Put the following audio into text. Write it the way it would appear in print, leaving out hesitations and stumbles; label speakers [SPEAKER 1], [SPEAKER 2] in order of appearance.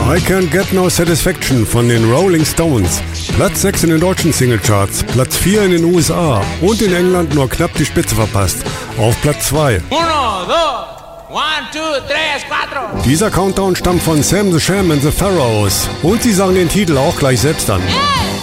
[SPEAKER 1] I Can't Get No Satisfaction von den Rolling Stones. Platz 6 in den deutschen Singlecharts, Platz 4 in den USA und in England nur knapp die Spitze verpasst. Auf Platz 2.
[SPEAKER 2] 1, 2, 1, 2, 3, 4.
[SPEAKER 1] Dieser Countdown stammt von Sam the Sham and the Pharaohs und sie sagen den Titel auch gleich selbst an.
[SPEAKER 2] Hey!